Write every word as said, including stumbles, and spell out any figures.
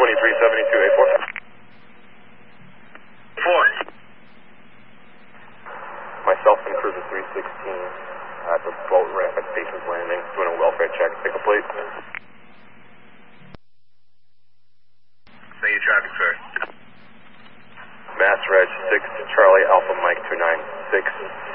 twenty-three seventy-two, A four. Four. Myself and Cruiser three sixteen at the boat ramp at Station's Landing, doing a welfare check. Pick up, please. Say your traffic, sir. Mass Reg six Charlie Alpha Mike two nine six